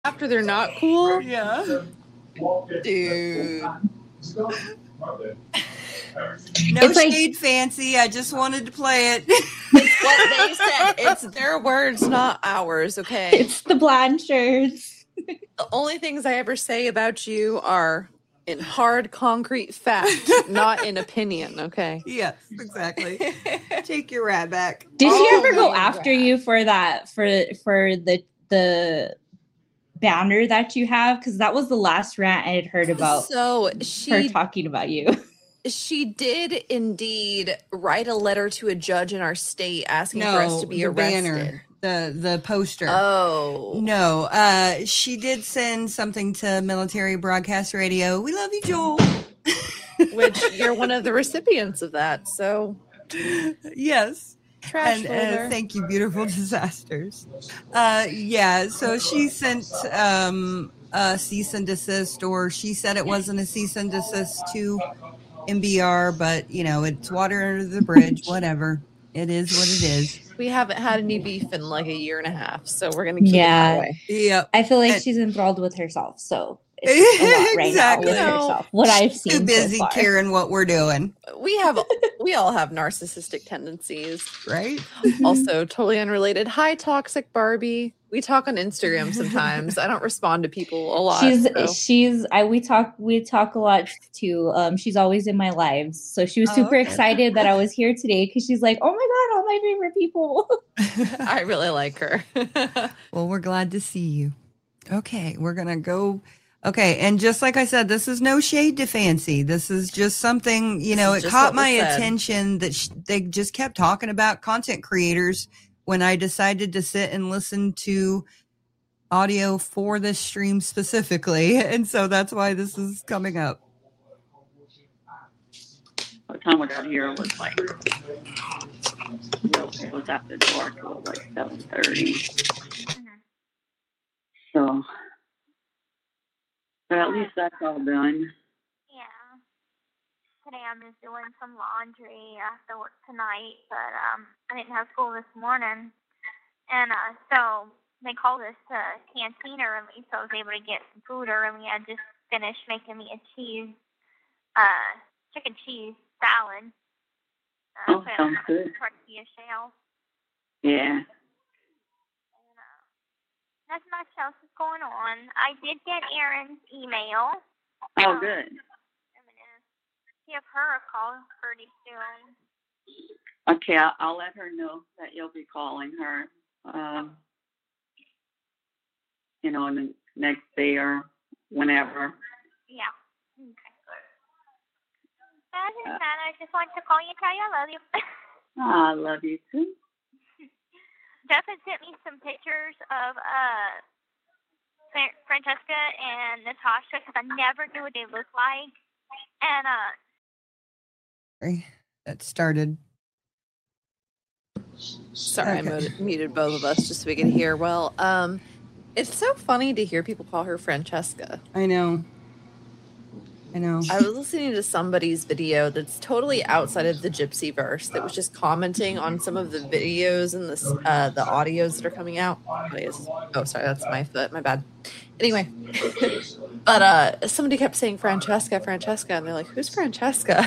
after they're not cool. Yeah. Dude. No It's like- shade, Fancy. I just wanted to play it. It's what they said. It's their words, not ours, okay? It's the Blanchards. The only things I ever say about you are in hard, concrete fact, not in opinion, okay? Yes, exactly. Take your rat back. Did she ever go my after God. you for that for the banner that you have? Because that was the last rant I had heard about So her she talking about you. did indeed write a letter to a judge in our state asking for us to be the arrested. banner, the poster. Oh. No, she did send something to Military Broadcast Radio. We love you, Joel. Which you're one of the recipients of that, so Yes. trash And folder. thank you, beautiful disasters. Yeah, so she sent a cease and desist, or she said it wasn't a cease and desist to MBR, but you know, it's water under the bridge, whatever. It is what it is. We haven't had any beef in like a year and a half, so we're gonna keep it Yeah. that way. Yep. I feel like And- she's enthralled with herself, so it's a lot right Exactly. now with No. herself. What I've seen Too busy so far. caring what we're doing, We all have narcissistic tendencies. right? Also, totally unrelated. Hi, toxic Barbie. We talk on Instagram sometimes. I don't respond to people a lot. We talk a lot too. She's always in my lives, so she was Oh, super okay. excited that I was here today because she's like, "Oh my god, all my favorite people." I really like her. Well, we're glad to see you. Okay, we're gonna go. Okay, and just like I said, this is no shade to Fancy. This is just something, you know, This it is just caught what was my said. attention that they just kept talking about content creators when I decided to sit and listen to audio for this stream specifically. And so that's why this is coming up. By the time I got here, it was like, it was after dark. It was like 7:30. So, but at least that's all done. Yeah. Today I'm just doing some laundry after work tonight, but I didn't have school this morning, and so they called us to canteen early, so I was able to get some food early. I just finished making me a chicken cheese salad. Oh, put it sounds on a good. tortilla shell. Yeah. And, not much else is going on. I did get Erin's email. Oh, good. I'm gonna give her a call pretty soon. Okay, I'll let her know that you'll be calling her. You know, in the next day or whenever. Yeah. Okay. Other than that, I just wanted to call you and tell you I love you. I love you too. Justin sent me some pictures of Francesca and Natasha because I never knew what they looked like. And Sorry, that started. Sorry, Okay. I muted both of us just so we could hear. Well, it's so funny to hear people call her Francesca. I know. I was listening to somebody's video that's totally outside of the Gypsy verse that was just commenting on some of the videos and the audios that are coming out. Oh, sorry, that's my foot. My bad. Anyway, but somebody kept saying Francesca, and they're like, "Who's Francesca?"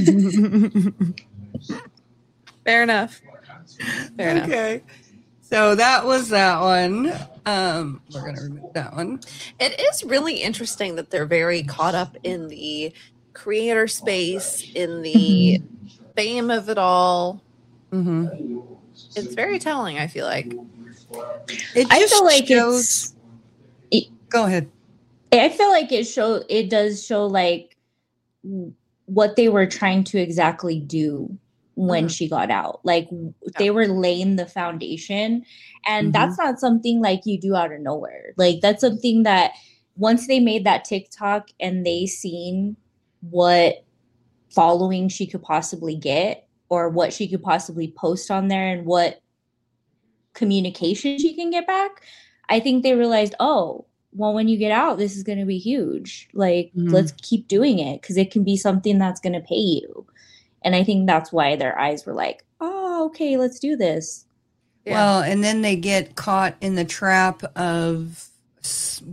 Fair enough. Fair enough. Okay. So that was that one. We're going to remove that one. It is really interesting that they're very caught up in the creator space, in the fame of it all. Mm-hmm. It's very telling, I feel like. It I just feel like shows. Go ahead. I feel like it does show like what they were trying to exactly do when she got out. Like they were laying the foundation, and that's not something like you do out of nowhere. Like that's something that once they made that TikTok and they seen what following she could possibly get or what she could possibly post on there and what communication she can get back, I think they realized, oh, well, when you get out, this is going to be huge. Like, let's keep doing it because it can be something that's going to pay you. And I think that's why their eyes were like, oh, okay, let's do this. Yeah. Well, and then they get caught in the trap of s-